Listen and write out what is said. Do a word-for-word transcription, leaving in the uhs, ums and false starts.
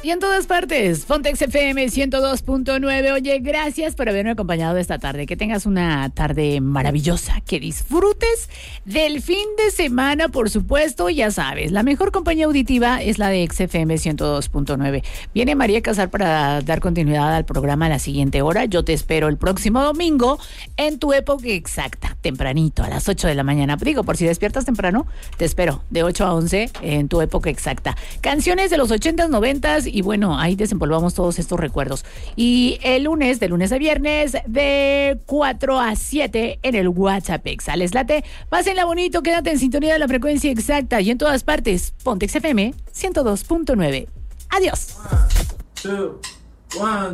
y en todas partes. Pontex F M ciento dos punto nueve. Oye, gracias por haberme acompañado esta tarde. Que tengas una tarde maravillosa. Que disfrutes del fin de semana, por supuesto. Ya sabes, la mejor compañía auditiva es la de X F M ciento dos punto nueve. Viene María Casar para dar continuidad al programa a la siguiente hora. Yo te espero el próximo domingo en tu época exacta, tempranito, a las ocho de la mañana. Digo, por si despiertas temprano, te espero de ocho a once en tu época exacta. Canciones de los ochentas, noventas y bueno, ahí desempolvamos todos estos recuerdos. Y el lunes, de lunes a viernes, de cuatro a siete en el WhatsApp Exa. Les late, pásenla bonito, quédate en sintonía de la frecuencia exacta y en todas partes. Pontex F M ciento dos punto nueve. Adiós. One, two, one.